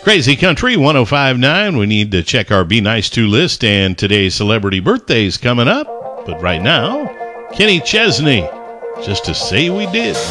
Crazy Country 105.9. We need to check our Be Nice To list, and today's celebrity birthday's coming up. But right now, Kenny Chesney, Just to Say We Did.